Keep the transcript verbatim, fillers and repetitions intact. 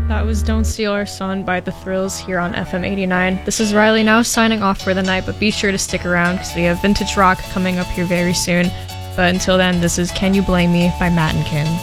That was Don't Steal Our Sun by The Thrills here on F M eighty-nine. This is Riley now signing off for the night, but be sure to stick around because we have Vintage Rock coming up here very soon. But until then, this is Can You Blame Me by Matt and Kim.